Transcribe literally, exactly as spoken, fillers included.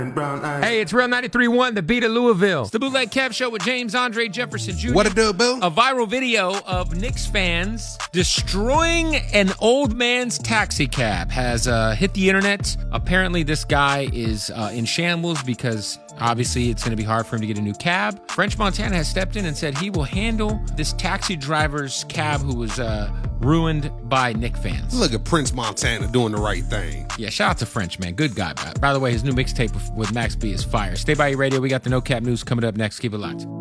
Hey, it's Real ninety-three point one, the beat of Louisville. It's the Bootleg Kev Show with James Andre Jefferson Junior What it do, Bill? A viral video of Knicks fans destroying an old man's taxi cab has uh, hit the internet. Apparently, this guy is uh, in shambles because obviously it's going to be hard for him to get a new cab. French Montana has stepped in and said he will handle this taxi driver's cab who was uh, ruined by Knicks fans. Look at Prince Montana doing the right thing. Yeah, shout out to French, man. Good guy. By the way, his new mixtape with Max B is fire. Stay by your radio. We got the No Cap News coming up next. Keep it locked.